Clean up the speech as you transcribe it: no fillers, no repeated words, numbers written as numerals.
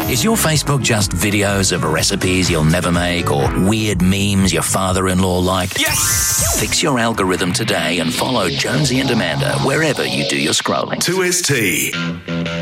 Is your Facebook just videos of recipes you'll never make or weird memes your father-in-law liked? Yes! Fix your algorithm today and follow Jonesy and Amanda wherever you do your scrolling. 2ST.